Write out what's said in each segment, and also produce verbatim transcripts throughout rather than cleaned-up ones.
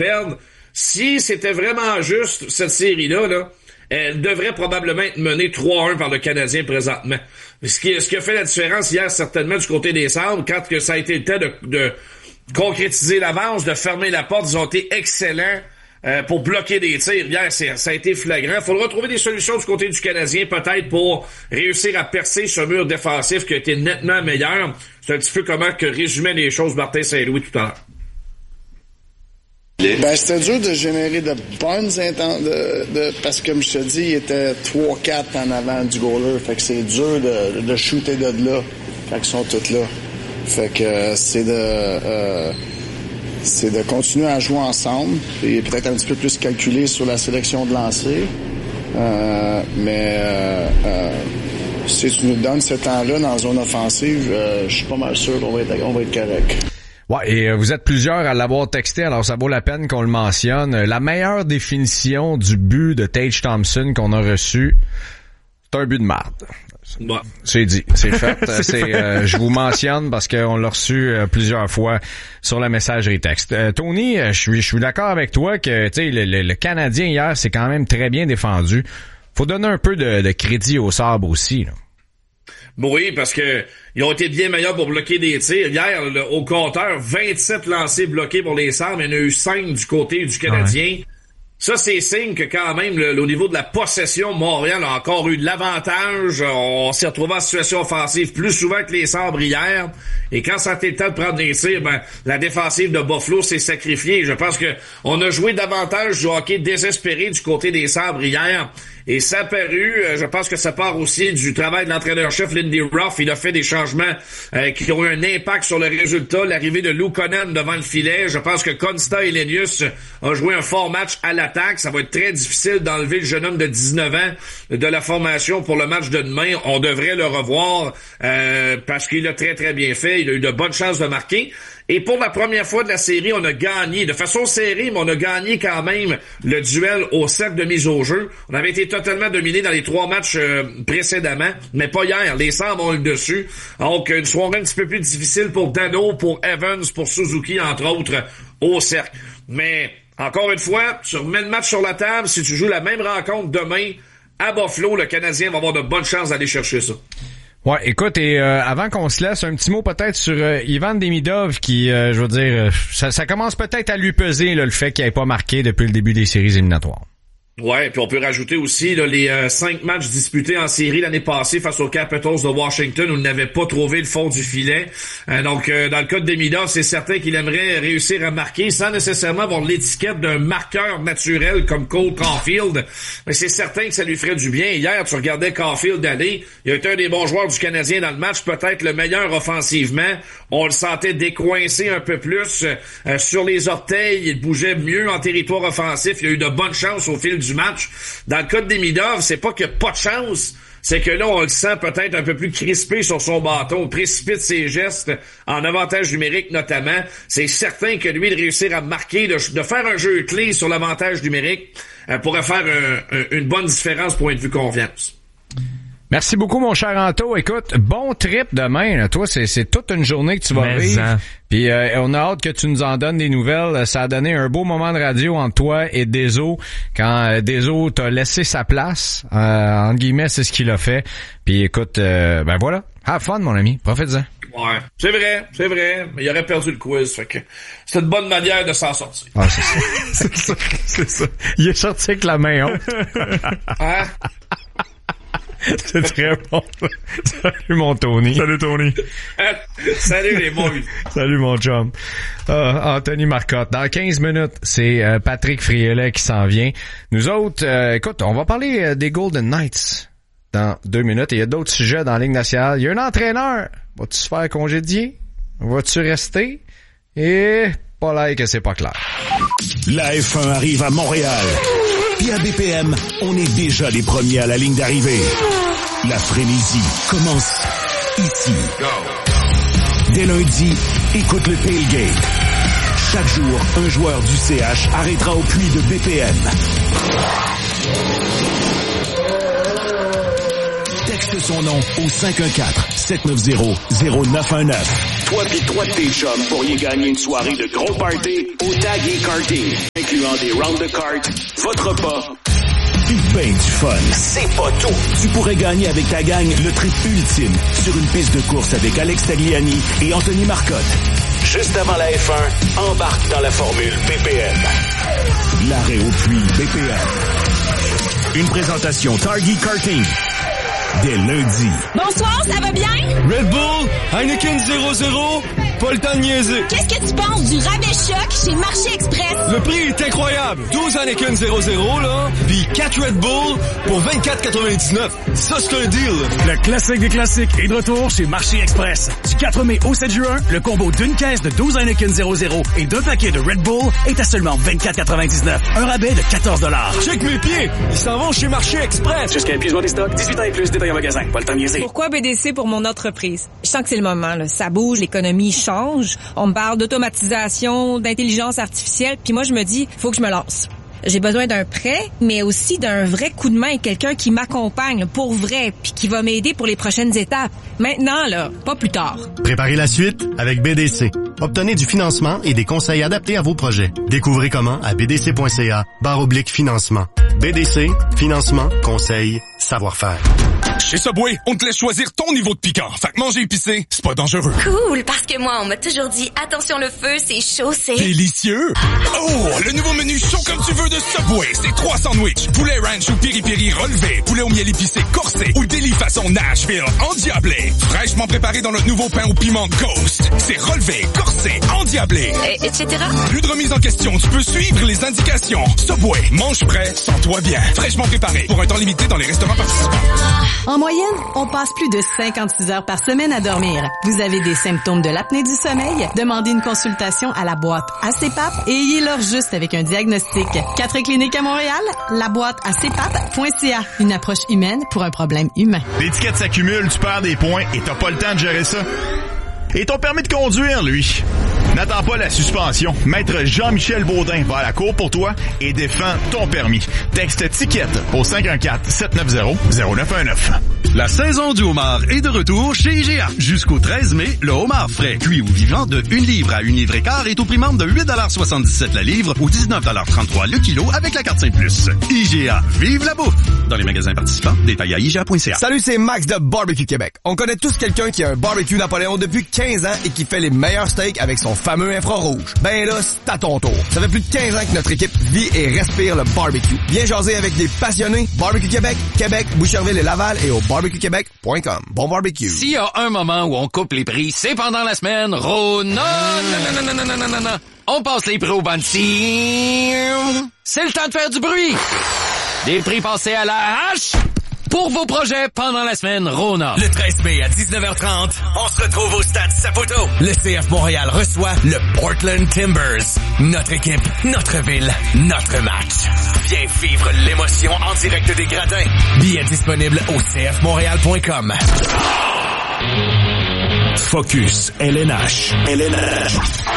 perdre. Si c'était vraiment juste, cette série-là, là, elle devrait probablement être menée trois à un par le Canadien présentement. Ce qui, ce qui a fait la différence hier, certainement, du côté des Sabres, quand que ça a été le temps de, de concrétiser l'avance, de fermer la porte, ils ont été excellents euh, pour bloquer des tirs. Hier, c'est, ça a été flagrant. Il faudra trouver des solutions du côté du Canadien, peut-être, pour réussir à percer ce mur défensif qui a été nettement meilleur. C'est un petit peu comment que résumait les choses Martin Saint-Louis tout à l'heure. Ben, c'était dur de générer de bonnes intentions, de, de, parce que comme je te dis, il était trois quatre en avant du goaler. Fait que c'est dur de, de shooter de là quand ils sont tous là. Fait que euh, c'est de euh, c'est de continuer à jouer ensemble et peut-être un petit peu plus calculer sur la sélection de lancer. Euh, mais euh, euh, si tu nous donnes ce temps-là dans la zone offensive, euh, je suis pas mal sûr qu'on va être, on va être correct. Ouais, et euh, vous êtes plusieurs à l'avoir texté, alors ça vaut la peine qu'on le mentionne. La meilleure définition du but de Tage Thompson qu'on a reçu, c'est un but de marde. Ouais. C'est dit, c'est fait. c'est c'est, fait. Euh, je vous mentionne parce qu'on l'a reçu euh, plusieurs fois sur la messagerie texte. Euh, Tony, je suis je suis d'accord avec toi que tu sais le, le, le Canadien hier, c'est quand même très bien défendu. Faut donner un peu de, de crédit aux Sabres aussi, là. Oui, parce que ils ont été bien meilleurs pour bloquer des tirs. Hier, le, au compteur, vingt-sept lancés bloqués pour les Sabres, il y en a eu cinq du côté du Canadien. Ouais. Ça, c'est signe que quand même, le, au niveau de la possession, Montréal a encore eu de l'avantage. On s'est retrouvé en situation offensive plus souvent que les Sabres hier. Et quand ça a été le temps de prendre des tirs, ben, la défensive de Buffalo s'est sacrifiée. Je pense que on a joué davantage du hockey désespéré du côté des Sabres hier. Et ça a paru, je pense que ça part aussi du travail de l'entraîneur-chef Lindy Ruff. Il a fait des changements euh, qui ont eu un impact sur le résultat. L'arrivée de Luukkonen devant le filet. Je pense que Konsta Helenius a joué un fort match à l'attaque. Ça va être très difficile d'enlever le jeune homme de dix-neuf ans de la formation pour le match de demain. On devrait le revoir euh, parce qu'il a très très bien fait. Il a eu de bonnes chances de marquer. Et pour la première fois de la série, on a gagné, de façon serrée, mais on a gagné quand même le duel au cercle de mise au jeu. On avait été totalement dominé dans les trois matchs euh, précédemment, mais pas hier. Les Sabres ont eu le dessus. Donc, une soirée un petit peu plus difficile pour Dano, pour Evans, pour Suzuki, entre autres, au cercle. Mais, encore une fois, tu remets le match sur la table. Si tu joues la même rencontre demain à Buffalo, le Canadien va avoir de bonnes chances d'aller chercher ça. Ouais, écoute, et euh, avant qu'on se laisse, un petit mot peut-être sur euh, Ivan Demidov qui, euh, je veux dire, euh, ça, ça commence peut-être à lui peser là, le fait qu'il n'ait pas marqué depuis le début des séries éliminatoires. Ouais, puis on peut rajouter aussi là, les euh, cinq matchs disputés en série l'année passée face aux Capitals de Washington où il n'avait pas trouvé le fond du filet. Euh, donc, euh, dans le cas de Demidov, c'est certain qu'il aimerait réussir à marquer sans nécessairement avoir l'étiquette d'un marqueur naturel comme Cole Caulfield. Mais c'est certain que ça lui ferait du bien. Hier, tu regardais Caulfield aller. Il a été un des bons joueurs du Canadien dans le match, peut-être le meilleur offensivement. On le sentait décoincé un peu plus euh, sur les orteils. Il bougeait mieux en territoire offensif. Il a eu de bonnes chances au fil du match. Dans le cas de Demidov, c'est pas qu'il n'y a pas de chance, c'est que là, on le sent peut-être un peu plus crispé sur son bâton, précipite ses gestes en avantage numérique notamment. C'est certain que lui, de réussir à marquer, de, de faire un jeu clé sur l'avantage numérique, euh, pourrait faire un, un, une bonne différence point de vue confiance. Merci beaucoup, mon cher Anto. Écoute, bon trip demain. Là. Toi, c'est, c'est toute une journée que tu vas Mais vivre. en... Puis euh, on a hâte que tu nous en donnes des nouvelles. Ça a donné un beau moment de radio entre toi et Deso. Quand euh, Deso t'a laissé sa place, euh, entre guillemets, c'est ce qu'il a fait. Puis écoute, euh, ben voilà. Have fun, mon ami. Profite-en. Ouais, c'est vrai, c'est vrai. Mais il aurait perdu le quiz. Fait que c'est une bonne manière de s'en sortir. Ah, c'est ça. c'est ça. C'est ça. Il est sorti avec la main haute. Hein? C'est très bon. Salut mon Tony. Salut Tony. Salut les boys. Salut mon chum. Uh, Anthony Marcotte. Dans quinze minutes, c'est euh, Patrick Friolet qui s'en vient. Nous autres, euh, écoute, on va parler euh, des Golden Knights dans deux minutes. Il y a d'autres sujets dans la Ligue nationale. Il y a un entraîneur. Vas-tu se faire congédier? Vas-tu rester? Et pas l'air que c'est pas clair. La F un arrive à Montréal. Puis à B P M, on est déjà les premiers à la ligne d'arrivée. La frénésie commence ici. Dès lundi, écoute le tailgate. Chaque jour, un joueur du C H arrêtera au puits de B P M. Texte Texte son nom au cinq un quatre, sept neuf zéro, zéro neuf un neuf. Toi pis trois de tes chums pourriez gagner une soirée de gros party au Tag et Karting, incluant des rounds de cartes, votre repas, pis ben du fun. C'est pas tout. Tu pourrais gagner avec ta gang le trip ultime sur une piste de course avec Alex Tagliani et Anthony Marcotte. Juste avant la F un, embarque dans la formule B P M. L'arrêt au puits B P M. Une présentation Target Karting. Dès lundi. Bonsoir, ça va bien? Red Bull, Heineken zéro zéro, pas le temps de niaiser. Qu'est-ce que tu penses du rabais choc chez Marché Express? Le prix est incroyable. douze Heineken zéro zéro, là, puis quatre Red Bull pour vingt-quatre quatre-vingt-dix-neuf. Ça, c'est un deal. Le classique des classiques est de retour chez Marché Express. Du quatre mai au sept juin, le combo d'une caisse de douze Heineken zéro zéro et d'un paquet de Red Bull est à seulement vingt-quatre quatre-vingt-dix-neuf. Un rabais de quatorze dollars. Check mes pieds. Ils s'en vont chez Marché Express. Jusqu'à épuisement des stocks, dix-huit ans et plus, détail en magasin. Pas le temps de niaiser. Pourquoi B D C pour mon entreprise? Je sens que c'est le moment, là. Ça bouge, l'économie change. On me parle d'automatisation, d'intelligence artificielle, puis moi je me dis, faut que je me lance. J'ai besoin d'un prêt, mais aussi d'un vrai coup de main, quelqu'un qui m'accompagne pour vrai, puis qui va m'aider pour les prochaines étapes. Maintenant, là, pas plus tard. Préparez la suite avec B D C. Obtenez du financement et des conseils adaptés à vos projets. Découvrez comment à b d c point c a barre oblique financement. B D C, financement, conseil, savoir-faire. Chez Subway, on te laisse choisir ton niveau de piquant. Fait que manger épicé, c'est pas dangereux. Cool, parce que moi, on m'a toujours dit, attention le feu, c'est chaud, c'est... Délicieux! Oh, le nouveau menu chaud comme tu veux de Subway, c'est trois sandwichs. Poulet ranch ou piri-piri relevé, poulet au miel épicé corsé ou délit façon Nashville endiablé. Fraîchement préparé dans notre nouveau pain au piment Ghost. C'est relevé, corsé, endiablé. Et, et cetera. Plus de remise en question, tu peux suivre les indications. Subway, mange prêt, sens-toi bien. Fraîchement préparé pour un temps limité dans les restaurants participants. En moyenne, on passe plus de cinquante-six heures par semaine à dormir. Vous avez des symptômes de l'apnée du sommeil? Demandez une consultation à la boîte A C P A P et ayez-leur juste avec un diagnostic. Quatre cliniques à Montréal, la boîte A C P A P point C A. Une approche humaine pour un problème humain. L'étiquette s'accumule, tu perds des points et t'as pas le temps de gérer ça. Et ton permis de conduire, lui? N'attends pas la suspension. Maître Jean-Michel Baudin va à la cour pour toi et défend ton permis. Texte ticket au cinq un quatre, sept neuf zéro, zéro neuf un neuf. La saison du homard est de retour chez I G A. Jusqu'au treize mai, le homard frais, cuit ou vivant de une livre à une livre et quart est au prix membre de huit soixante-dix-sept la livre ou dix-neuf trente-trois le kilo avec la carte Saint Plus. I G A, vive la bouffe! Dans les magasins participants, détails à I G A point C A. Salut, c'est Max de Barbecue Québec. On connaît tous quelqu'un qui a un barbecue Napoléon depuis quinze ans et qui fait les meilleurs steaks avec son fameux infrarouge. Ben là, c'est à ton tour. Ça fait plus de quinze ans que notre équipe vit et respire le barbecue. Viens jaser avec des passionnés. Barbecue Québec, Québec, Boucherville et Laval et au barbecue québec point com. Bon barbecue. S'il y a un moment où on coupe les prix, c'est pendant la semaine Rona. Non, non, non, non, non, non, non. On passe les prix au banci. C'est le temps de faire du bruit. Des prix passés à la hache. Pour vos projets pendant la semaine Rona. Le treize mai à dix-neuf heures trente, on se retrouve au Stade Saputo. Le C F Montréal reçoit le Portland Timbers. Notre équipe, notre ville, notre match. Viens vivre l'émotion en direct des gradins. Billets disponibles au c f montréal point com. Focus L N H. L N H.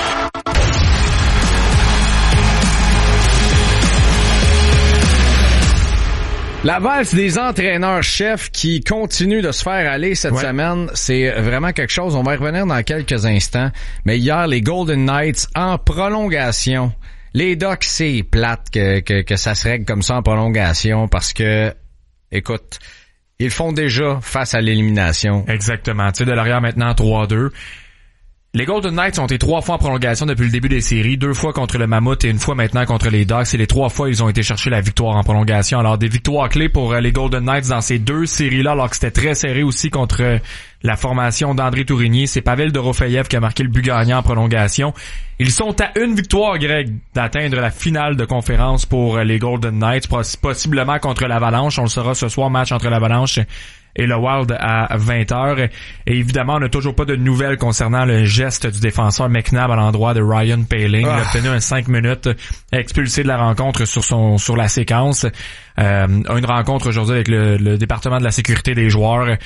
La valse des entraîneurs-chefs qui continuent de se faire aller cette ouais. semaine, c'est vraiment quelque chose. On va y revenir dans quelques instants. Mais hier, les Golden Knights en prolongation. Les Ducks, c'est plate que, que, que ça se règle comme ça en prolongation parce que, écoute, ils font déjà face à l'élimination. Exactement. Tu sais, de l'arrière maintenant trois deux. Les Golden Knights ont été trois fois en prolongation depuis le début des séries, deux fois contre le Mammouth et une fois maintenant contre les Ducks. Et les trois fois, ils ont été chercher la victoire en prolongation. Alors, des victoires clés pour les Golden Knights dans ces deux séries-là, alors que c'était très serré aussi contre la formation d'André Tourigny. C'est Pavel Dorofeyev qui a marqué le but gagnant en prolongation. Ils sont à une victoire, Greg, d'atteindre la finale de conférence pour les Golden Knights, possiblement contre l'Avalanche. On le saura ce soir, match entre l'Avalanche et le Wild à vingt heures. Et évidemment, on n'a toujours pas de nouvelles concernant le geste du défenseur McNabb à l'endroit de Ryan Poehling. Ah. Il a obtenu un cinq minutes expulsé de la rencontre sur son sur la séquence. Euh, une rencontre aujourd'hui avec le, le département de la sécurité des joueurs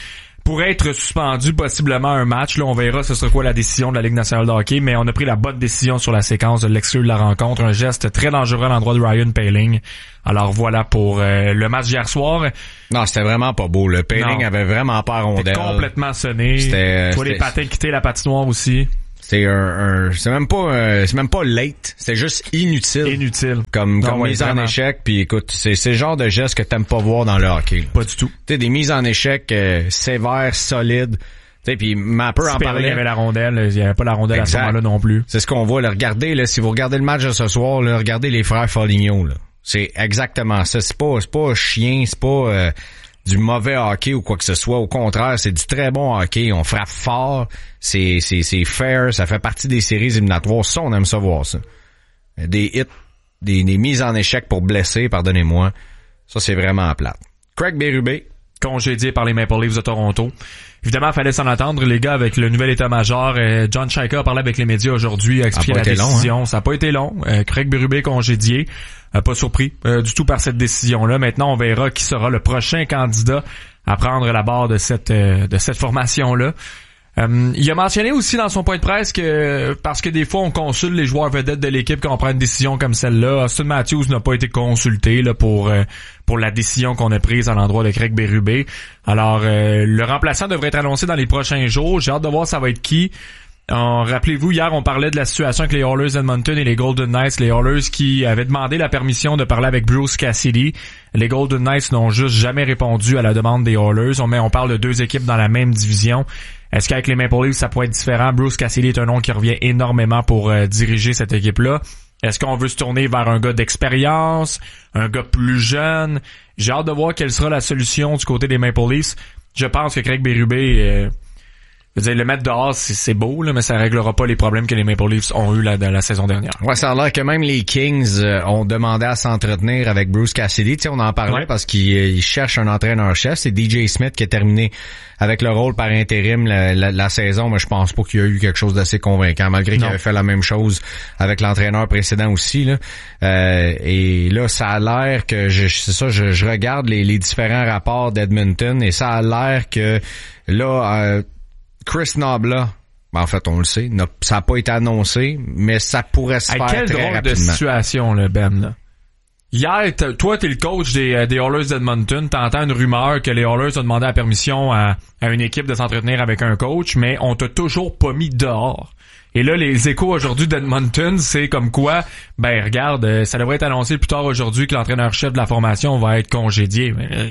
pourrait être suspendu possiblement un match. Là, on verra ce sera quoi la décision de la Ligue nationale de hockey, mais on a pris la bonne décision sur la séquence de l'exclure de la rencontre. Un geste très dangereux à l'endroit de Ryan Poehling. Alors voilà pour euh, le match d'hier soir. Non, c'était vraiment pas beau. Le Poehling Non. avait vraiment pas rondelle. C'était complètement sonné. C'était, Toi, les c'était- patins quitter la patinoire aussi. C'est un, un c'est même pas euh, c'est même pas late, c'est juste inutile. Inutile. Comme Non, comme ouais, mise en vraiment. échec, puis écoute, c'est c'est le genre de geste que t'aimes pas voir dans le hockey. Là. Pas du tout. Tu sais, des mises en échec euh, sévères, solides. Tu sais, puis Mapper en Perlin parlait. avait la rondelle, il y avait pas la rondelle Exact. à ce moment-là non plus. C'est ce qu'on voit. Là. Regardez, là, si vous regardez le match de ce soir, là, regardez les frères Foligno. Là. C'est exactement ça. C'est pas c'est pas chien, c'est pas euh, du mauvais hockey ou quoi que ce soit. Au contraire, c'est du très bon hockey. On frappe fort. C'est, c'est, c'est fair. Ça fait partie des séries éliminatoires. Ça, on aime ça voir ça. Des hits, des, des mises en échec pour blesser, pardonnez-moi. Ça, c'est vraiment plate. Craig Berube. Congédié par les Maple Leafs de Toronto. Évidemment, il fallait s'en attendre, les gars, avec le nouvel état-major. Euh, John Shaika a parlé avec les médias aujourd'hui, a expliqué Ça a la pas été long, décision. Ça n'a pas été long. Euh, Craig Berube congédié. Euh, pas surpris euh, du tout par cette décision-là. Maintenant, on verra qui sera le prochain candidat à prendre la barre de cette euh, de cette formation-là. Euh, il a mentionné aussi dans son point de presse que parce que des fois on consulte les joueurs vedettes de l'équipe quand on prend une décision comme celle-là. Austin Matthews n'a pas été consulté là pour euh, pour la décision qu'on a prise à l'endroit de Craig Berube. Alors euh, le remplaçant devrait être annoncé dans les prochains jours. J'ai hâte de voir ça va être qui. En, rappelez-vous, hier, on parlait de la situation avec les Oilers Edmonton et les Golden Knights. Les Oilers qui avaient demandé la permission de parler avec Bruce Cassidy. Les Golden Knights n'ont juste jamais répondu à la demande des Oilers. On, met, on parle de deux équipes dans la même division. Est-ce qu'avec les Maple Leafs, ça pourrait être différent? Bruce Cassidy est un nom qui revient énormément pour euh, diriger cette équipe-là. Est-ce qu'on veut se tourner vers un gars d'expérience, un gars plus jeune? J'ai hâte de voir quelle sera la solution du côté des Maple Leafs. Je pense que Craig Berube... Euh, Je veux dire, le mettre dehors, c'est, c'est beau, là, mais ça réglera pas les problèmes que les Maple Leafs ont eu là, dans la saison dernière. Ouais, ça a l'air que même les Kings euh, ont demandé à s'entretenir avec Bruce Cassidy. Tu sais, on en parlait Ouais. parce qu'ils euh, ils cherchent un entraîneur-chef. C'est D J Smith qui a terminé avec le rôle par intérim la, la, la saison, mais je pense pas qu'il y a eu quelque chose d'assez convaincant, malgré Non. qu'il avait fait la même chose avec l'entraîneur précédent aussi. Là. Euh, et là, ça a l'air que, je, c'est ça, je, je regarde les, les différents rapports d'Edmonton et ça a l'air que là... Euh, Chris Nabla, ben en fait, on le sait, n'a, ça n'a pas été annoncé, mais ça pourrait se Hey, faire quelle très drôle de rapidement. situation, là, Ben. Là. Hier, t'as- toi, t'es le coach des, euh, des Oilers d'Edmonton. T'entends une rumeur que les Oilers ont demandé la permission à, à une équipe de s'entretenir avec un coach, mais on t'a toujours pas mis dehors. Et là, les échos aujourd'hui d'Edmonton, c'est comme quoi, ben regarde, euh, ça devrait être annoncé plus tard aujourd'hui que l'entraîneur-chef de la formation va être congédié. Mais, euh,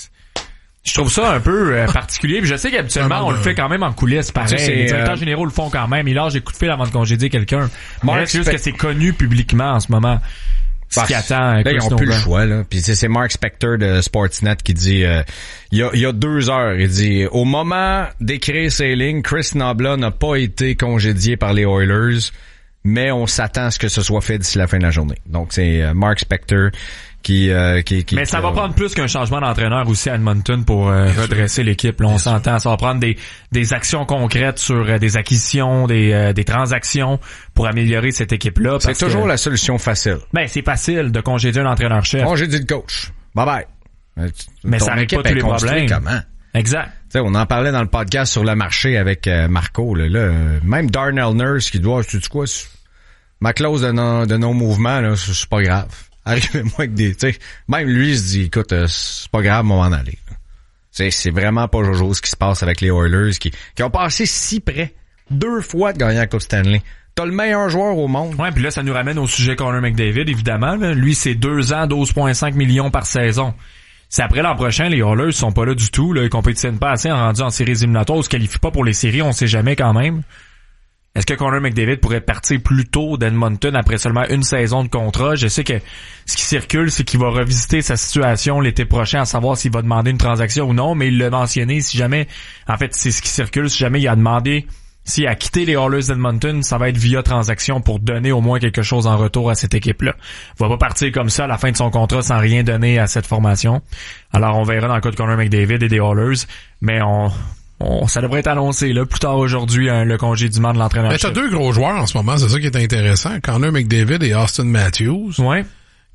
je trouve ça un peu euh, particulier. Puis je sais qu'habituellement, on le fait quand même en coulisses, pareil. Ça, c'est, Les directeurs euh, généraux le font quand même. Ils lâchent des coups de fil avant de congédier quelqu'un. Mark Mais c'est juste Spe- que c'est connu publiquement en ce moment. Ce Parce- qui attend là, Chris ils ont plus le Nobla. choix, là. Puis c'est, c'est Mark Spector de Sportsnet qui dit, euh, il y a, il y a deux heures, il dit, au moment d'écrire ces lignes, Chris Nabla n'a pas été congédié par les Oilers, mais on s'attend à ce que ce soit fait d'ici la fin de la journée. Donc c'est euh, Mark Spector qui, euh, qui, qui... Mais ça qui, va euh, prendre plus qu'un changement d'entraîneur aussi à Edmonton pour euh, redresser l'équipe. Là, on s'entend. Ça va prendre des, des actions concrètes sur euh, des acquisitions, des, euh, des transactions pour améliorer cette équipe-là. C'est parce toujours que, la solution facile. Ben, c'est facile de congédier un entraîneur-chef. Congédier le coach. Bye bye. Mais, tu- Mais ton ça règle équipe pas tous est les construite problèmes. Comment? Exact. T'sais, on en parlait dans le podcast sur le marché avec euh, Marco. Là, là, euh, même Darnell Nurse qui doit, tu sais quoi, c'est- ma clause de non, de non-mouvement, là, c'est, c'est pas grave. Arrivez-moi avec des... T'sais, même lui, il se dit, écoute, euh, c'est pas grave, on va m'en aller. C'est, c'est vraiment pas Jojo ce qui se passe avec les Oilers qui, qui ont passé si près, deux fois de gagner la Coupe Stanley. T'as le meilleur joueur au monde. Ouais, puis là, ça nous ramène au sujet Connor McDavid, évidemment. Là. Lui, c'est deux ans, douze virgule cinq millions par saison. C'est après l'an prochain, les Oilers sont pas là du tout. Là. Ils compétitionnent pas assez en rendu en séries éliminatoires. Ils se qualifient pas pour les séries, on sait jamais quand même. Est-ce que Connor McDavid pourrait partir plus tôt d'Edmonton après seulement une saison de contrat? Je sais que ce qui circule, c'est qu'il va revisiter sa situation l'été prochain à savoir s'il va demander une transaction ou non, mais il l'a mentionné, si jamais, en fait, c'est ce qui circule, si jamais il a demandé, s'il a quitté les Oilers d'Edmonton, ça va être via transaction pour donner au moins quelque chose en retour à cette équipe-là. Il va pas partir comme ça à la fin de son contrat sans rien donner à cette formation. Alors, on verra dans le cas de Connor McDavid et des Oilers, mais on... On, ça devrait être annoncé là plus tard aujourd'hui hein, le congédiement de l'entraîneur. Mais t'as deux gros joueurs en ce moment, c'est ça qui est intéressant. Connor McDavid et Austin Matthews. Ouais.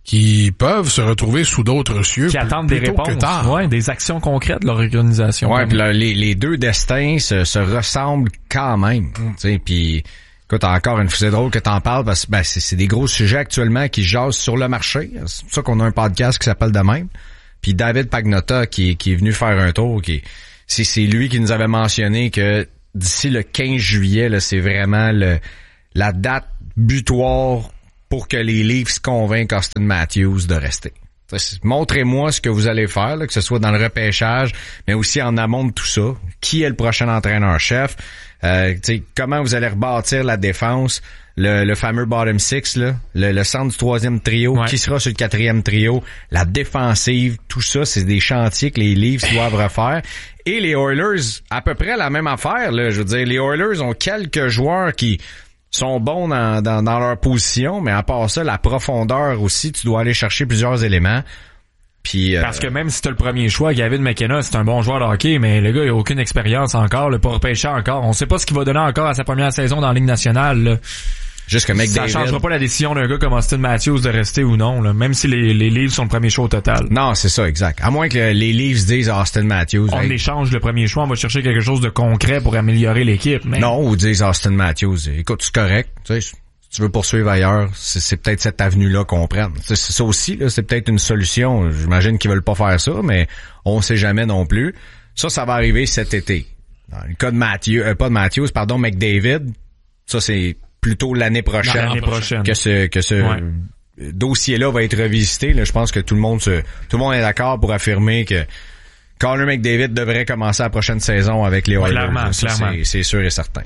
qui peuvent se retrouver sous d'autres cieux. Qui attendent des réponses. Ouais, des actions concrètes de leur organisation. Ouais, puis les, les deux destins se, se ressemblent quand même. Mm. Tu sais, puis écoute, encore une fois, c'est drôle que t'en parles parce que ben, c'est, c'est des gros sujets actuellement qui jasent sur le marché. C'est pour ça qu'on a un podcast qui s'appelle de même. Puis David Pagnotta qui, qui est venu faire un tour, qui c'est, c'est lui qui nous avait mentionné que d'ici le quinze juillet, là, c'est vraiment le la date butoir pour que les Leafs convainquent Austin Matthews de rester. Montrez-moi ce que vous allez faire, là, que ce soit dans le repêchage, mais aussi en amont de tout ça. Qui est le prochain entraîneur-chef? Euh, comment vous allez rebâtir la défense? Le, le fameux bottom six, là, le, le centre du troisième trio, ouais. Qui sera sur le quatrième trio? La défensive, tout ça, c'est des chantiers que les Leafs doivent refaire. Et les Oilers, à peu près la même affaire, là. Je veux dire, les Oilers ont quelques joueurs qui sont bons dans, dans, dans leur position, mais à part ça, la profondeur aussi, tu dois aller chercher plusieurs éléments. Puis, euh... Parce que même si t'as le premier choix, Gavin McKenna, c'est un bon joueur de hockey, mais le gars, il a aucune expérience encore, le pas repêché encore. On sait pas ce qu'il va donner encore à sa première saison dans la Ligue nationale, là. Juste que McDavid... Ça changera pas la décision d'un gars comme Austin Matthews de rester ou non, là, même si les, les Leafs sont le premier choix au total. Non, c'est ça, exact. À moins que les Leafs disent à Austin Matthews... On hey, échange le premier choix, on va chercher quelque chose de concret pour améliorer l'équipe. Mais... Non, ou disent à Austin Matthews, écoute, c'est correct, tu sais, si tu veux poursuivre ailleurs, c'est, c'est peut-être cette avenue-là qu'on prenne. C'est, c'est ça aussi, là, c'est peut-être une solution. J'imagine qu'ils veulent pas faire ça, mais on sait jamais non plus. Ça, ça va arriver cet été. Dans le cas de Matthews, euh, pas de Matthews, pardon, McDavid, ça c'est... plutôt l'année prochaine, l'année prochaine. que ce que ce ouais. dossier-là va être revisité. Là, je pense que tout le monde se, tout le monde est d'accord pour affirmer que Connor McDavid devrait commencer la prochaine saison avec les Oilers. Clairement, ça, clairement. C'est, c'est sûr et certain.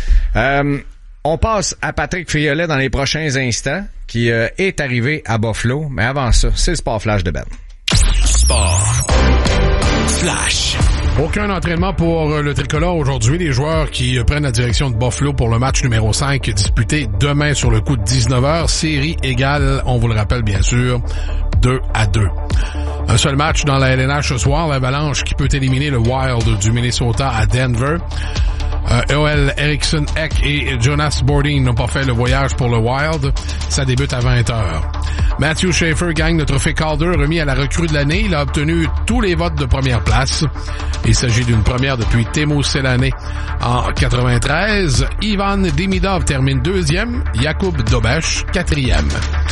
Euh, on passe à Patrick Friolet dans les prochains instants, qui euh, est arrivé à Buffalo. Mais avant ça, c'est le Sport Flash de Ben. Sport Flash. Aucun entraînement pour le tricolore aujourd'hui. Les joueurs qui prennent la direction de Buffalo pour le match numéro cinq disputé demain sur le coup de dix-neuf heures. Série égale, on vous le rappelle bien sûr, deux à deux. Un seul match dans la L N H ce soir, l'Avalanche qui peut éliminer le Wild du Minnesota à Denver. Euh, O L Eriksson Ek et Jonas Bordin n'ont pas fait le voyage pour le Wild. Ça débute à vingt heures. Matthew Schaefer gagne le trophée Calder remis à la recrue de l'année. Il a obtenu tous les votes de première place. Il s'agit d'une première depuis Teemu Selanne en quatre-vingt-treize. Ivan Demidov termine deuxième. Jakub Dobeš, quatrième.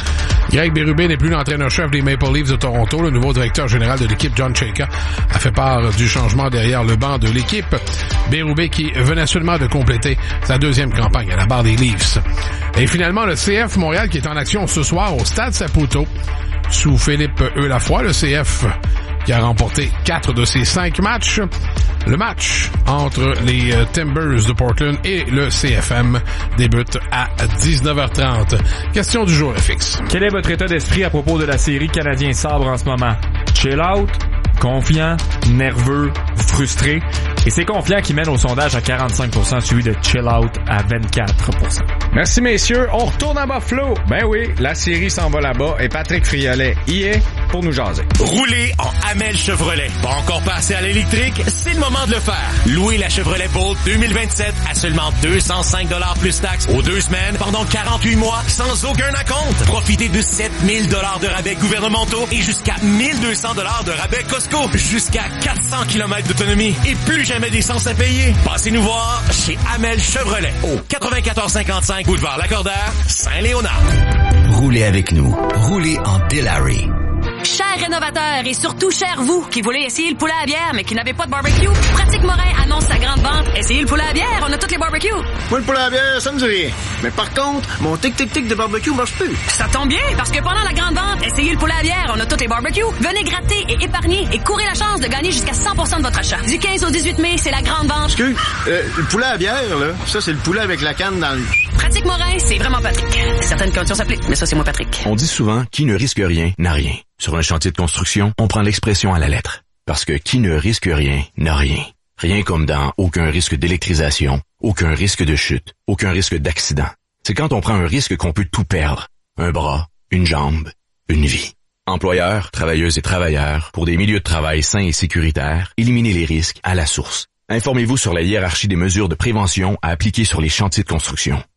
Greg Berube n'est plus l'entraîneur-chef des Maple Leafs de Toronto. Le nouveau directeur général de l'équipe, John Chayka, a fait part du changement derrière le banc de l'équipe. Berube qui venait seulement de compléter sa deuxième campagne à la barre des Leafs. Et finalement, le C F Montréal qui est en action ce soir au Stade Saputo. Sous Philippe Eulafoy, le C F qui a remporté quatre de ses cinq matchs. Le match entre les Timbers de Portland et le C F M débute à dix-neuf heures trente. Question du jour, F X. Quel est votre état d'esprit à propos de la série Canadien Sabre en ce moment? Chill out? Confiant? Nerveux? Frustré? Et c'est Confiant qui mène au sondage à quarante-cinq pour cent, suivi de Chill out à vingt-quatre pour cent. Merci messieurs, on retourne à Buffalo. Ben oui, la série s'en va là-bas et Patrick Friolet y est pour nous jaser. Roulez en Hamel Chevrolet. Pas encore passé à l'électrique? C'est le moment de le faire. Louez la Chevrolet Bolt deux mille vingt-sept à seulement deux cent cinq dollars plus taxes aux deux semaines pendant quarante-huit mois sans aucun acompte. Profitez de sept mille dollars de rabais gouvernementaux et jusqu'à mille deux cents dollars de rabais Costco. Jusqu'à quatre cents kilomètres d'autonomie et plus jamais d'essence à payer. Passez nous voir chez Hamel Chevrolet au quatre-vingt-quatorze cinquante-cinq boulevard Lacordaire, Saint-Léonard. Roulez avec nous. Roulez en Dilary. Chers rénovateurs et surtout chers vous qui voulez essayer le poulet à bière mais qui n'avez pas de barbecue, Pratique Morin annonce sa grande vente. Essayez le poulet à bière, on a toutes les barbecues. Moi, le poulet à bière, ça me dit rien. Mais par contre, mon tic-tic-tic de barbecue marche plus. Ça tombe bien, parce que pendant la grande vente, essayez le poulet à bière, on a toutes les barbecues. Venez gratter et épargner et courez la chance de gagner jusqu'à cent pour cent de votre achat. Du quinze au dix-huit mai, c'est la grande vente. Excuse, euh, le poulet à bière, là, ça, c'est le poulet avec la canne dans le... Pratique Morin, c'est vraiment Patrick. Certaines conditions s'appliquent, mais ça, c'est moi, Patrick. On dit souvent, qui ne risque rien, n'a rien. Sur un chantier de construction, on prend l'expression à la lettre. Parce que qui ne risque rien, n'a rien. Rien comme dans aucun risque d'électrisation, aucun risque de chute, aucun risque d'accident. C'est quand on prend un risque qu'on peut tout perdre. Un bras, une jambe, une vie. Employeurs, travailleuses et travailleurs, pour des milieux de travail sains et sécuritaires, éliminez les risques à la source. Informez-vous sur la hiérarchie des mesures de prévention à appliquer sur les chantiers de construction.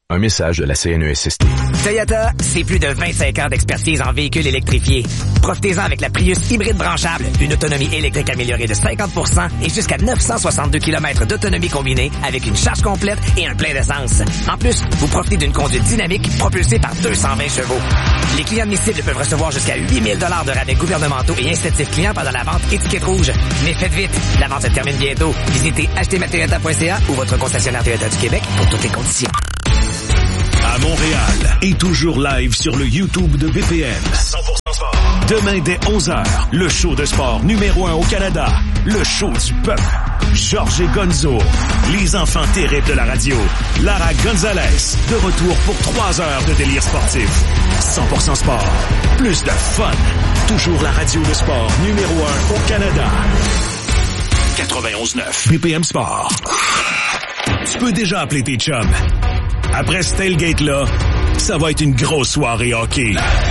Un message de la C N E S S T. Toyota, c'est plus de vingt-cinq ans d'expertise en véhicules électrifiés. Profitez-en avec la Prius hybride branchable. Une autonomie électrique améliorée de cinquante pour cent et jusqu'à neuf cent soixante-deux kilomètres d'autonomie combinée avec une charge complète et un plein d'essence. En plus, vous profitez d'une conduite dynamique propulsée par deux cent vingt chevaux. Les clients admissibles peuvent recevoir jusqu'à huit mille dollars de rabais gouvernementaux et incitatifs clients pendant la vente étiquette rouge. Mais faites vite, la vente se termine bientôt. Visitez acheter ma toyota point c a ou votre concessionnaire Toyota du Québec pour toutes les conditions. À Montréal et toujours live sur le YouTube de B P M. cent pour cent sport. Demain dès onze heures, le show de sport numéro un au Canada. Le show du peuple. Georges et Gonzo. Les enfants terribles de la radio. Lara Gonzalez. De retour pour trois heures de délire sportif. cent pour cent sport. Plus de fun. Toujours la radio de sport numéro un au Canada. quatre-vingt-onze neuf. B P M Sport. Tu peux déjà appeler tes chums. Après ce tailgate-là, ça va être une grosse soirée hockey.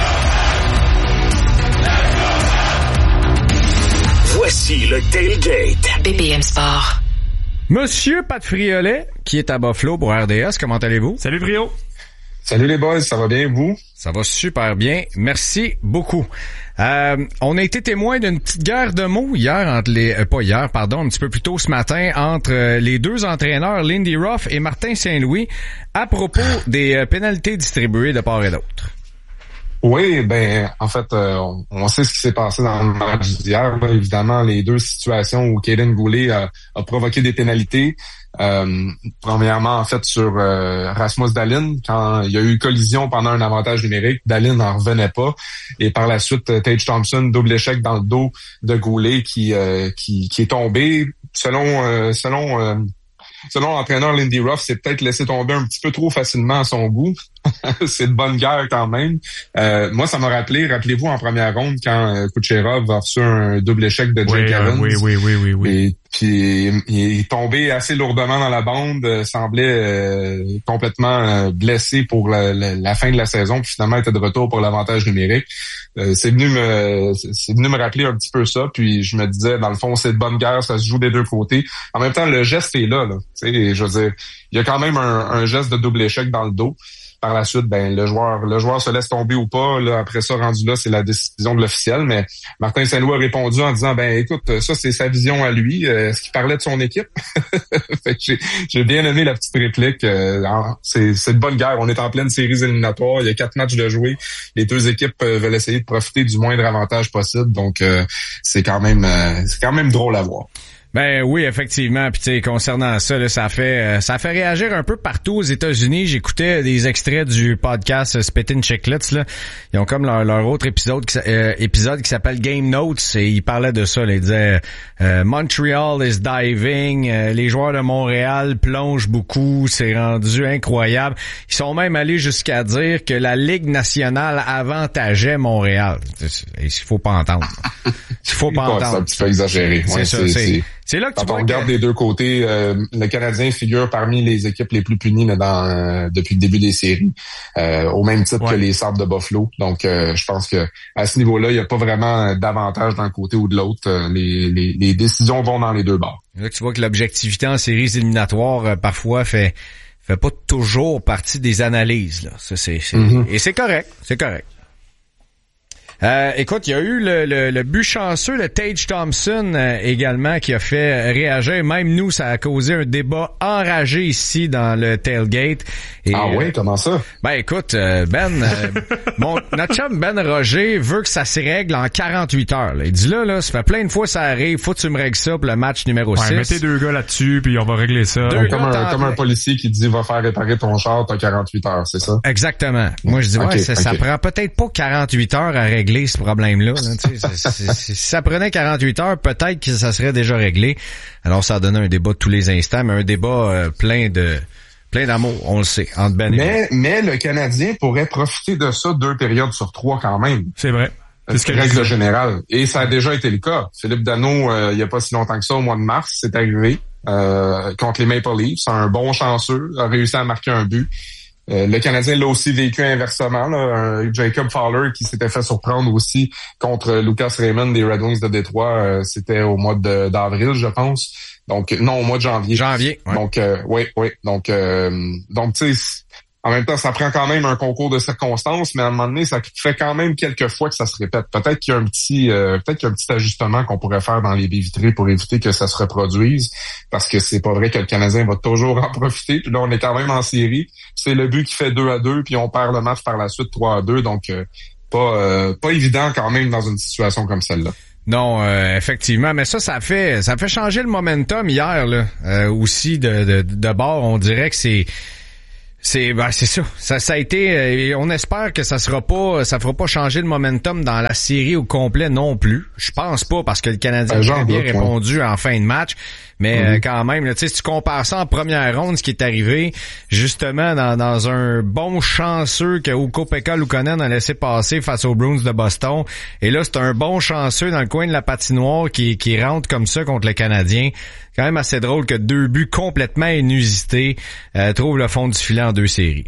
Voici le tailgate. B P M Sport. Monsieur Pat Friolet, qui est à Buffalo pour R D S, comment allez-vous? Salut Frio. Salut les boys, ça va bien, vous? Ça va super bien, merci beaucoup. Euh, on a été témoin d'une petite guerre de mots hier entre les... Euh, pas hier, pardon, un petit peu plus tôt ce matin, entre euh, les deux entraîneurs, Lindy Ruff et Martin Saint-Louis, à propos des euh, pénalités distribuées de part et d'autre. Oui, ben en fait, euh, on, on sait ce qui s'est passé dans le match d'hier. Là, évidemment, les deux situations où Kaden Goulet a, a provoqué des pénalités. Euh, premièrement, en fait, sur euh, Rasmus Dahlin, quand il y a eu collision pendant un avantage numérique, Dahlin n'en revenait pas. Et par la suite, Tage Thompson, double échec dans le dos de Goulet qui euh, qui, qui est tombé. Selon euh, selon euh, selon l'entraîneur Lindy Ruff, c'est peut-être laissé tomber un petit peu trop facilement à son goût. C'est de bonne guerre quand même. Euh, moi, ça m'a rappelé, rappelez-vous, en première ronde, quand euh, Kucherov a reçu un double échec de Jake oui, Evans. Oui, oui, oui, oui, oui. Et puis, il est tombé assez lourdement dans la bande, euh, semblait euh, complètement euh, blessé pour la, la, la fin de la saison, puis finalement était de retour pour l'avantage numérique. Euh, c'est venu me c'est venu me rappeler un petit peu ça, puis je me disais, dans le fond, c'est de bonne guerre, ça se joue des deux côtés. En même temps, le geste est là, là. Tu sais, je veux dire, il y a quand même un, un geste de double échec dans le dos. Par la suite, ben le joueur le joueur se laisse tomber ou pas. Là, après ça, rendu là, c'est la décision de l'officiel. Mais Martin Saint-Louis a répondu en disant, ben écoute, ça, c'est sa vision à lui. Euh, est-ce qu'il parlait de son équipe? Fait que j'ai, j'ai bien aimé la petite réplique. Euh, c'est, c'est de bonne guerre. On est en pleine série éliminatoire. Il y a quatre matchs de jouer. Les deux équipes euh, veulent essayer de profiter du moindre avantage possible. Donc, euh, c'est quand même euh, c'est quand même drôle à voir. Ben oui, effectivement. Puis tu sais, concernant ça, là, ça fait euh, ça fait réagir un peu partout aux États-Unis. J'écoutais des extraits du podcast Spittin' Chicklets, là. Ils ont comme leur, leur autre épisode qui, euh, épisode qui s'appelle Game Notes et ils parlaient de ça. Là. Ils disaient euh, Montreal is diving, euh, les joueurs de Montréal plongent beaucoup, c'est rendu incroyable. Ils sont même allés jusqu'à dire que la Ligue nationale avantageait Montréal. Il faut pas entendre. Il faut pas entendre. C'est un petit peu exagéré. C'est ouais, ça, c'est, c'est... c'est... C'est là que Quand tu on vois regarde que... des deux côtés, euh, le Canadien figure parmi les équipes les plus punies là, dans, euh, depuis le début des séries, euh, au même titre ouais. que les Sabres de Buffalo. Donc, euh, je pense que à ce niveau-là, il n'y a pas vraiment d'avantage d'un côté ou de l'autre. Euh, les, les, les décisions vont dans les deux bords. Là que tu vois que l'objectivité en séries éliminatoires, euh, parfois, fait fait pas toujours partie des analyses. Là. Ça, c'est, c'est... Mm-hmm. Et c'est correct, c'est correct. Euh, écoute, il y a eu le, le, le but chanceux, le Tage Thompson euh, également, qui a fait réagir. Même nous, ça a causé un débat enragé ici dans le tailgate. Et, ah oui, comment ça? Ben écoute, euh, Ben, euh, mon, notre chum Ben Roger veut que ça se règle en quarante-huit heures. Là. Il dit là, là, ça fait plein de fois ça arrive, faut que tu me règles ça pour le match numéro six. Ouais, mettez deux gars là-dessus, puis on va régler ça. Donc, comme, un, comme un policier qui dit va faire réparer ton char, t'as quarante-huit heures, c'est ça? Exactement. Moi, je dis ouais, okay, ça, okay. ça prend peut-être pas quarante-huit heures à régler ce problème-là. Là, c'est, c'est, c'est, si ça prenait quarante-huit heures, peut-être que ça serait déjà réglé. Alors, ça a donné un débat de tous les instants, mais un débat euh, plein de plein d'amour, on le sait, entre Ben et mais, mais le Canadien pourrait profiter de ça deux périodes sur trois quand même. C'est vrai. C'est ce que règle générale. Et ça a déjà été le cas. Philippe Danault, euh, il n'y a pas si longtemps que ça, au mois de mars, c'est arrivé euh, contre les Maple Leafs. Un bon chanceux, a réussi à marquer un but. Euh, le Canadien l'a aussi vécu inversement. Là. Un Jacob Fowler qui s'était fait surprendre aussi contre Lucas Raymond des Red Wings de Détroit. Euh, c'était au mois de, d'avril, je pense. Donc non, au mois de janvier. Janvier. Ouais. Donc euh, oui, oui. Donc euh, donc tu sais, en même temps, ça prend quand même un concours de circonstances, mais à un moment donné, ça fait quand même quelques fois que ça se répète. Peut-être qu'il y a un petit, euh, peut-être qu'il y a un petit ajustement qu'on pourrait faire dans les baies vitrées pour éviter que ça se reproduise, parce que c'est pas vrai que le Canadien va toujours en profiter. Puis là, on est quand même en série. C'est le but qui fait deux à deux, puis on perd le match par la suite trois à deux, donc euh, pas, euh, pas évident quand même dans une situation comme celle-là. Non, euh, effectivement, mais ça, ça fait, ça fait changer le momentum hier là. Euh, aussi de, de, de bord, on dirait que c'est. C'est ben c'est ça. Ça ça a été euh, on espère que ça sera pas ça fera pas changer le momentum dans la série au complet non plus. Je pense pas parce que le Canadien euh, a bien doute, répondu ouais. en fin de match, mais mm-hmm. euh, quand même là, tu sais, si tu compares ça en première ronde, ce qui est arrivé justement dans dans un bon chanceux que Ukko-Pekka Luukkonen a laissé passer face aux Bruins de Boston, et là c'est un bon chanceux dans le coin de la patinoire qui qui rentre comme ça contre le Canadien. Quand même assez drôle que deux buts complètement inusités euh, trouvent le fond du filet en deux séries.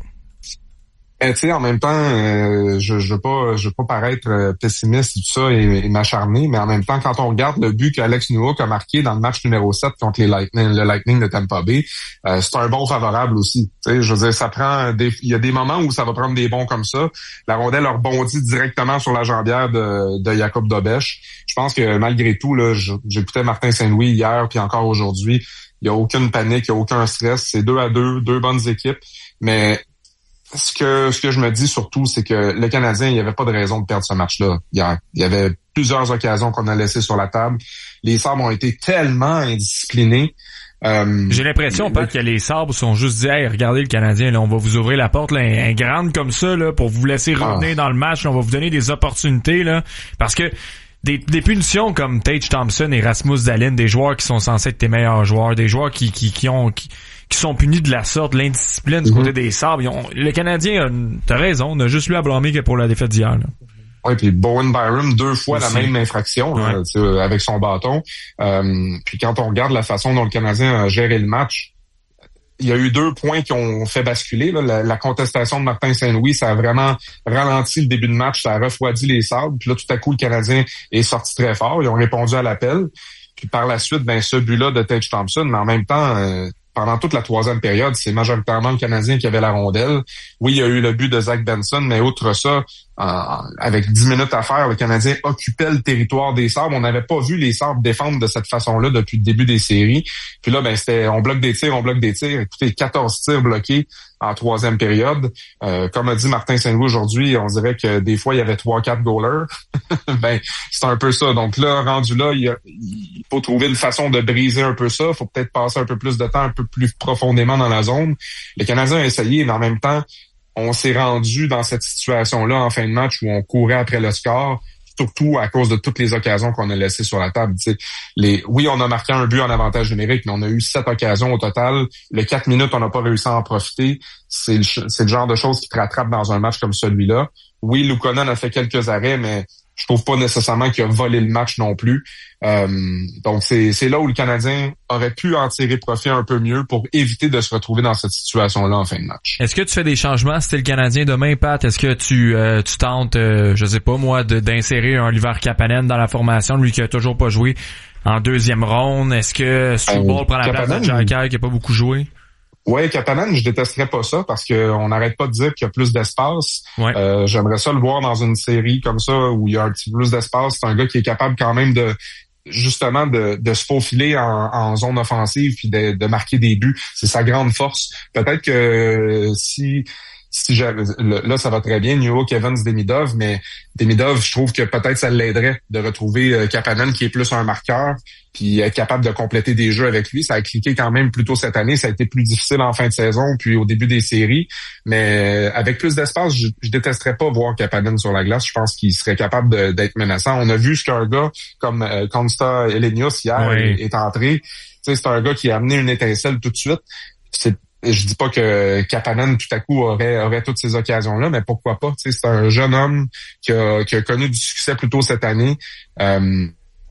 Eh, tu sais, en même temps, euh, je je veux pas je veux pas paraître euh, pessimiste et tout ça et, et m'acharner, mais en même temps, quand on regarde le but qu'Alex Newhook a marqué dans le match numéro sept contre les Lightning, le Lightning de Tampa Bay, euh, c'est un bon favorable aussi. Tu sais, je veux dire, ça prend des, il y a des moments où ça va prendre des bons comme ça. La rondelle a rebondi directement sur la jambière de, de Jakub Dobeš. Je pense que malgré tout, là, j'écoutais Martin Saint-Louis hier puis encore aujourd'hui, il y a aucune panique, il y a aucun stress. C'est deux à deux, deux bonnes équipes, mais Ce que ce que je me dis surtout, c'est que le Canadien, il n'y avait pas de raison de perdre ce match-là hier. Il y avait plusieurs occasions qu'on a laissées sur la table. Les Sabres ont été tellement indisciplinés. Euh, J'ai l'impression, Pat, que les Sabres sont juste dit, hey, regardez le Canadien, là, on va vous ouvrir la porte, là, un, un grande comme ça, là, pour vous laisser revenir ah. dans le match, là, on va vous donner des opportunités, là, parce que Des, des punitions comme Tage Thompson et Rasmus Dahlin, des joueurs qui sont censés être tes meilleurs joueurs, des joueurs qui qui qui ont qui, qui sont punis de la sorte, l'indiscipline du mm-hmm. côté des Sabres. Ils ont, le Canadien, t'as raison, on a juste lui à blâmer que pour la défaite d'hier. Oui, puis Bowen Byram, deux fois aussi. La même infraction ouais. là, avec son bâton. Euh, puis quand on regarde la façon dont le Canadien a géré le match, il y a eu deux points qui ont fait basculer. Là. La, la contestation de Martin Saint-Louis, ça a vraiment ralenti le début de match, ça a refroidi les Sabres. Puis là, tout à coup, le Canadien est sorti très fort. Ils ont répondu à l'appel. Puis par la suite, ben ce but-là de Tage Thompson, mais en même temps, euh, pendant toute la troisième période, c'est majoritairement le Canadien qui avait la rondelle. Oui, il y a eu le but de Zach Benson, mais outre ça, euh, avec dix minutes à faire, le Canadien occupait le territoire des Sabres. On n'avait pas vu les Sabres défendre de cette façon-là depuis le début des séries. Puis là, ben c'était on bloque des tirs, on bloque des tirs. Écoutez, quatorze tirs bloqués en troisième période. Euh, comme a dit Martin Saint-Louis aujourd'hui, on dirait que des fois, il y avait trois quatre goalers. Ben, c'est un peu ça. Donc là, rendu là, il, y a, il faut trouver une façon de briser un peu ça. Il faut peut-être passer un peu plus de temps, un peu plus profondément dans la zone. Le Canadien a essayé, mais en même temps, on s'est rendu dans cette situation-là en fin de match où on courait après le score, surtout à cause de toutes les occasions qu'on a laissées sur la table. Tu sais, les, oui, on a marqué un but en avantage numérique, mais on a eu sept occasions au total. Les quatre minutes, on n'a pas réussi à en profiter. C'est le, c'est le genre de choses qui te rattrape dans un match comme celui-là. Oui, Luukkonen a fait quelques arrêts, mais je trouve pas nécessairement qu'il a volé le match non plus. Euh, donc, c'est, c'est là où le Canadien aurait pu en tirer profit un peu mieux pour éviter de se retrouver dans cette situation-là en fin de match. Est-ce que tu fais des changements si t'es le Canadien demain, Pat? Est-ce que tu euh, tu tentes, euh, je sais pas moi, de, d'insérer un Oliver Kapanen dans la formation, lui qui a toujours pas joué en deuxième ronde? Est-ce que Struble euh, prend la Kapanen, place de Xhekaj qui a pas beaucoup joué? Ouais, Kapanen, je détesterais pas ça parce que on n'arrête pas de dire qu'il y a plus d'espace. Ouais. Euh, j'aimerais ça le voir dans une série comme ça où il y a un petit peu plus d'espace. C'est un gars qui est capable quand même de justement de, de se faufiler en, en zone offensive puis de, de marquer des buts. C'est sa grande force. Peut-être que si si j'avais, là, ça va très bien, Newhook, Evans, Demidov, mais Demidov, je trouve que peut-être ça l'aiderait de retrouver Kapanen qui est plus un marqueur, puis être capable de compléter des jeux avec lui. Ça a cliqué quand même plus tôt cette année. Ça a été plus difficile en fin de saison, puis au début des séries. Mais avec plus d'espace, je, je détesterais pas voir Kapanen sur la glace. Je pense qu'il serait capable de, d'être menaçant. On a vu ce qu'un gars comme euh, Konsta Helenius hier oui. est, est entré. Tu sais, c'est un gars qui a amené une étincelle tout de suite. C'est Je dis pas que Kapanen tout à coup aurait aurait toutes ces occasions-là, mais pourquoi pas? Tu sais, c'est un jeune homme qui a, qui a connu du succès plus tôt cette année. Euh,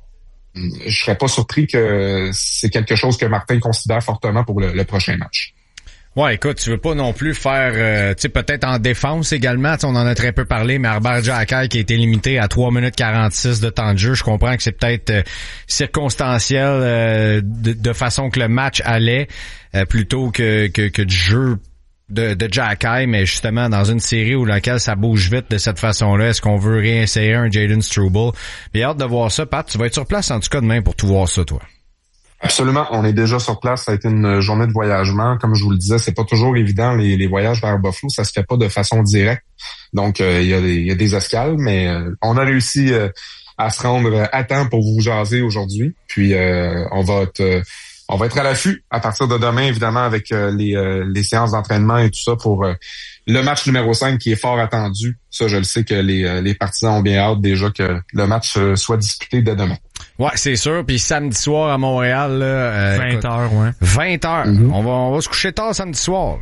je serais pas surpris que c'est quelque chose que Martin considère fortement pour le, le prochain match. Ouais, écoute, tu veux pas non plus faire, euh, tu sais, peut-être en défense également, on en a très peu parlé, mais Arber Xhekaj qui a été limité à trois minutes quarante-six de temps de jeu, je comprends que c'est peut-être euh, circonstanciel euh, de, de façon que le match allait, euh, plutôt que, que, que du jeu de, de Jacky, mais justement dans une série où laquelle ça bouge vite de cette façon-là, est-ce qu'on veut réinsérer un Jaden Struble? Puis hâte de voir ça. Pat, tu vas être sur place en tout cas demain pour tout voir ça, toi. Absolument, on est déjà sur place. Ça a été une journée de voyagement. Comme je vous le disais, c'est pas toujours évident les, les voyages vers Buffalo. Ça se fait pas de façon directe. Donc, il euh, y, y a des escales, mais euh, on a réussi euh, à se rendre à temps pour vous jaser aujourd'hui. Puis, euh, on va être, euh, on va être à l'affût à partir de demain, évidemment, avec euh, les, euh, les séances d'entraînement et tout ça pour euh, le match numéro cinq qui est fort attendu. Ça, je le sais que les, euh, les partisans ont bien hâte déjà que le match euh, soit disputé dès demain. Ouais, c'est sûr. Puis samedi soir à Montréal, là, euh, vingt heures, ouais. vingt heures. Mm-hmm. On va, on va se coucher tard samedi soir.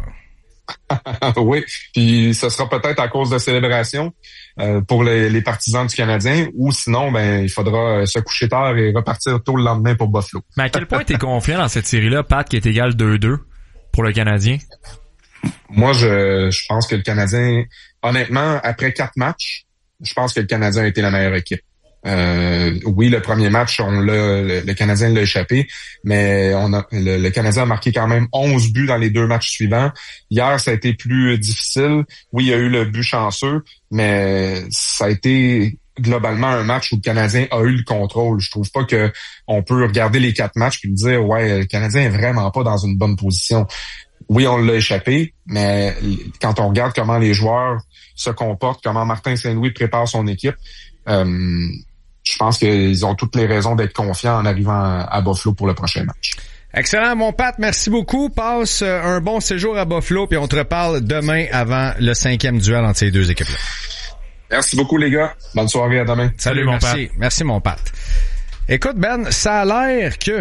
Oui, puis ce sera peut-être à cause de célébration euh, pour les, les partisans du Canadien, ou sinon, ben il faudra se coucher tard et repartir tôt le lendemain pour Buffalo. Mais à quel point t'es confiant dans cette série-là, Pat, qui est égale deux deux pour le Canadien? Moi, je, je pense que le Canadien, honnêtement, après quatre matchs, je pense que le Canadien a été la meilleure équipe. Euh, oui, le premier match, on l'a, le, le Canadien l'a échappé, mais on a, le, le Canadien a marqué quand même onze buts dans les deux matchs suivants. Hier, ça a été plus difficile. Oui, il y a eu le but chanceux, mais ça a été globalement un match où le Canadien a eu le contrôle. Je trouve pas que on peut regarder les quatre matchs puis dire ouais, le Canadien est vraiment pas dans une bonne position. Oui, on l'a échappé, mais quand on regarde comment les joueurs se comportent, comment Martin Saint-Louis prépare son équipe, euh, je pense qu'ils ont toutes les raisons d'être confiants en arrivant à Buffalo pour le prochain match. Excellent, mon Pat. Merci beaucoup. Passe un bon séjour à Buffalo, puis on te reparle demain avant le cinquième duel entre ces deux équipes-là. Merci beaucoup, les gars. Bonne soirée, à demain. Salut, Salut mon merci. Pat. Merci, mon Pat. Écoute, Ben, ça a l'air que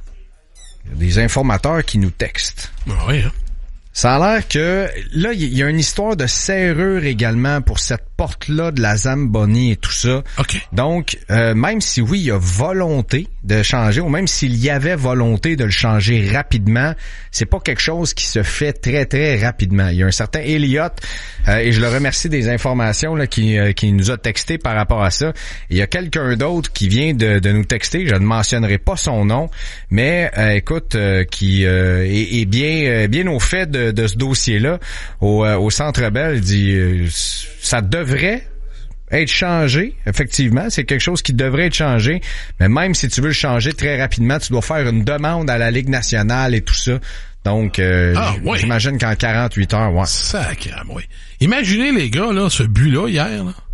il y a des informateurs qui nous textent. Oui, hein? Ça a l'air que là, il y a une histoire de serrure également pour cette porte-là de la Zamboni et tout ça. OK. Donc, euh, même si oui, il y a volonté de changer, ou même s'il y avait volonté de le changer rapidement, c'est pas quelque chose qui se fait très, très rapidement. Il y a un certain Elliott, euh, et je le remercie des informations là qui, euh, qui nous a texté par rapport à ça. Il y a quelqu'un d'autre qui vient de, de nous texter, je ne mentionnerai pas son nom, mais euh, écoute, euh, qui euh, est, est bien, euh, bien au fait de, de ce dossier-là. Au, euh, au Centre Bell, il dit euh, ça devrait être changé, effectivement, c'est quelque chose qui devrait être changé, mais même si tu veux le changer très rapidement, tu dois faire une demande à la Ligue nationale et tout ça. Donc, euh, ah, oui. j'imagine qu'en quarante-huit heures, ouais. Sacrément, oui. Imaginez, les gars, là, ce but-là, hier, là.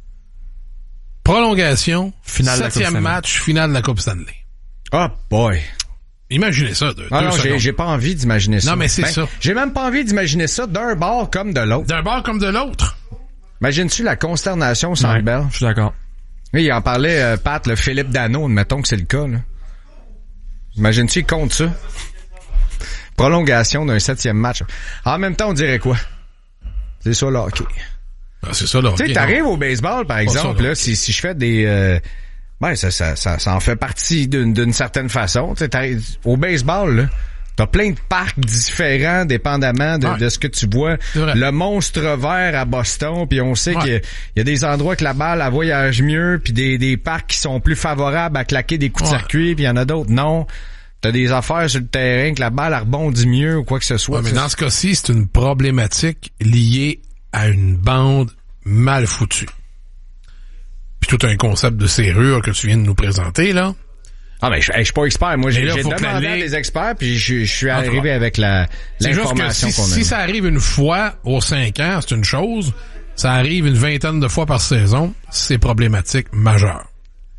Prolongation, finale septième match, finale de la Coupe Stanley. Oh boy! Imaginez ça. De, ah non, j'ai, j'ai pas envie d'imaginer ça. Non, mais c'est ben, ça. J'ai même pas envie d'imaginer ça d'un bord comme de l'autre. D'un bord comme de l'autre. Imagines-tu la consternation au Centre Bell? Je suis d'accord. Oui, il en parlait, euh, Pat, le Philippe Dano, admettons que c'est le cas, là. Imagines-tu, il compte ça? Prolongation d'un septième match. En même temps, on dirait quoi? C'est ça, le hockey. Ah, c'est ça, le hockey. Tu sais, t'arrives non. au baseball, par exemple, ça, là, si, si je fais des... Euh, ben, ça, ça, ça, ça en fait partie d'une, d'une certaine façon. Tu sais, au baseball, là, t'as plein de parcs différents, dépendamment de, ouais. de ce que tu vois. Le monstre vert à Boston, puis on sait ouais. qu'il y a, il y a des endroits que la balle, elle voyage mieux, puis des, des parcs qui sont plus favorables à claquer des coups ouais. de circuit, puis il y en a d'autres, non. T'as des affaires sur le terrain que la balle, elle rebondit mieux ou quoi que ce soit. Ouais, mais dans ce cas-ci, c'est une problématique liée à une bande mal foutue. Puis tout un concept de serrure que tu viens de nous présenter, là. Ah ben je, je suis pas expert, moi j'ai, là, j'ai demandé à des experts puis je, je suis arrivé avec la l'information si, qu'on a. Si ça arrive une fois aux cinq ans, c'est une chose. Ça arrive une vingtaine de fois par saison, c'est problématique majeure.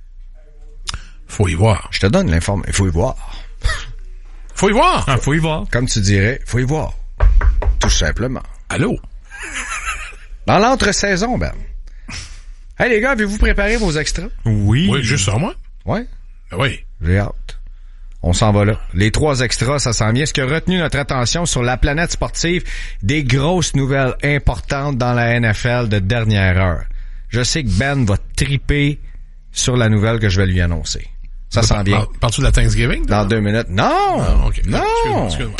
Faut y voir. Je te donne l'information, il faut y voir. Faut y voir. Ah, faut y voir. Comme tu dirais, faut y voir. Tout simplement. Allô. Dans l'entre-saison, ben. Hey les gars, avez-vous préparé vos extras? Oui. Oui, juste ça, moi. Ouais. Oui. J'ai hâte. On s'en va là. Les trois extras, ça s'en vient. Ce qui a retenu notre attention sur la planète sportive, des grosses nouvelles importantes dans la N F L de dernière heure. Je sais que Ben va triper sur la nouvelle que je vais lui annoncer. Ça sent bien. Parles-tu de la Thanksgiving? Dans deux minutes. Non! Ah, okay. Non! Excuse-moi, excuse-moi.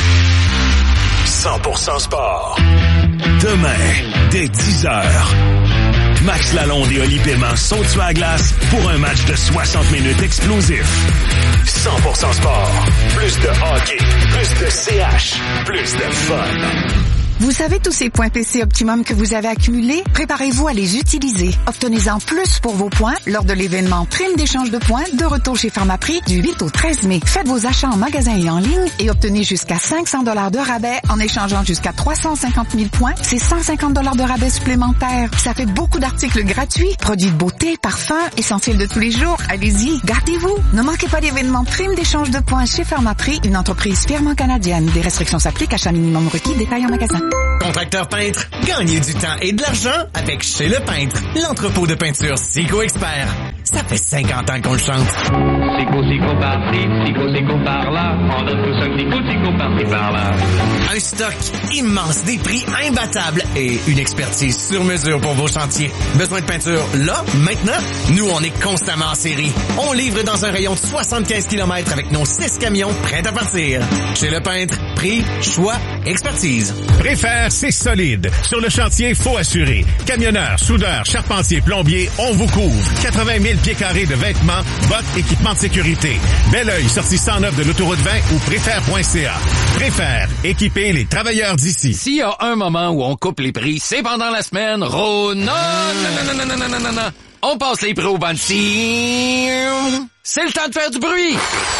cent pour cent sport. Demain, dès dix heures. Max Lalonde et Oli Paiement sont sur la glace pour un match de soixante minutes explosif. cent pour cent sport. Plus de hockey, plus de C H, plus de fun. Vous savez tous ces points P C Optimum que vous avez accumulés? Préparez-vous à les utiliser. Obtenez-en plus pour vos points lors de l'événement Prime d'échange de points de retour chez Pharmaprix du huit au treize mai. Faites vos achats en magasin et en ligne et obtenez jusqu'à cinq cents dollars de rabais en échangeant jusqu'à trois cent cinquante mille points. C'est cent cinquante dollars de rabais supplémentaires. Ça fait beaucoup d'articles gratuits, produits de beauté, parfums, essentiels de tous les jours. Allez-y, gardez-vous. Ne manquez pas l'événement Prime d'échange de points chez Pharmaprix, une entreprise fièrement canadienne. Des restrictions s'appliquent, achat minimum requis, détail en magasin. Contracteur peintre, gagnez du temps et de l'argent avec Chez Le Peintre, l'entrepôt de peinture Sico Expert. Ça fait cinquante ans qu'on le chante. Sico, Sico par-ci, Sico, Sico par-là, on donne tous un petit coup, Sico par-ci, par-là. Un stock immense, des prix imbattables et une expertise sur mesure pour vos chantiers. Besoin de peinture là, maintenant? Nous, on est constamment en série. On livre dans un rayon de soixante-quinze kilomètres avec nos six camions prêts à partir. Chez Le Peintre, prix, choix, expertise. Préfère, c'est solide. Sur le chantier, faut assurer. Camionneurs, soudeurs, charpentiers, plombiers, on vous couvre. quatre-vingt mille pieds carrés de vêtements, bottes, équipements de sécurité. Bel oeil, sortie cent neuf de l'autoroute vingt ou préfère point c a. Préfère, équiper les travailleurs d'ici. S'il y a un moment où on coupe les prix, c'est pendant la semaine Rona. Non, non, non, non, non, non, non, non. On passe les prix au Bansi. C'est le temps de faire du bruit.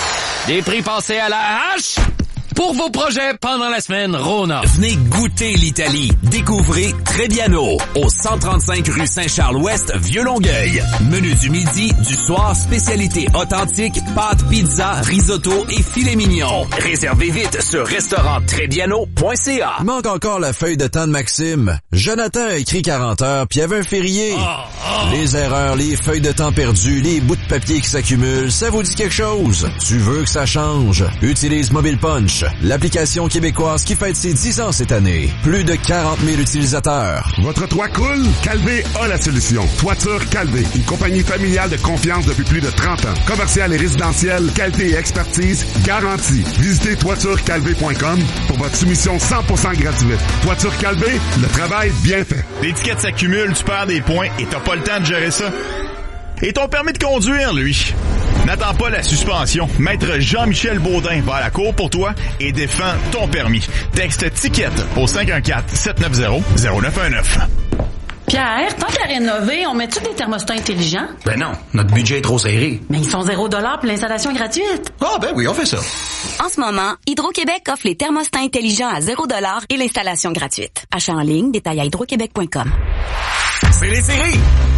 Des prix passés à la hache. Pour vos projets pendant la semaine Rona. Venez goûter l'Italie. Découvrez Trebbiano au cent trente-cinq rue Saint-Charles-Ouest, Vieux-Longueuil. Menu du midi, du soir, spécialité authentique, pâtes, pizza, risotto et filet mignon. Réservez vite sur restaurant trebbiano point c a. Il manque encore la feuille de temps de Maxime. Jonathan a écrit quarante heures, puis il y avait un férié. Oh, oh. Les erreurs, les feuilles de temps perdues, les bouts de papier qui s'accumulent, ça vous dit quelque chose? Tu veux que ça change? Utilise Mobile Punch, l'application québécoise qui fête ses dix ans cette année. Plus de quarante mille utilisateurs. Votre toit coule? Calvé a la solution. Toiture Calvé, une compagnie familiale de confiance depuis plus de trente ans. Commercial et résidentiel, qualité et expertise garantie. Visitez toiture calvé point com pour votre soumission cent pour cent gratuite. Toiture Calvé, le travail bien fait. Les tickets s'accumulent, tu perds des points et t'as pas le temps de gérer ça. Et ton permis de conduire, lui? N'attends pas la suspension. Maître Jean-Michel Baudin va à la cour pour toi et défend ton permis. Texte ticket au cinq un quatre, sept neuf zéro, zéro neuf un neuf. Pierre, tant qu'à rénover, on met-tu des thermostats intelligents? Ben non, notre budget est trop serré. Mais ils sont zéro dollar pour l'installation gratuite. Ah ben oui, on fait ça. En ce moment, Hydro-Québec offre les thermostats intelligents à zéro dollar et l'installation gratuite. Achat en ligne, détail à hydro québec point com. C'est les séries!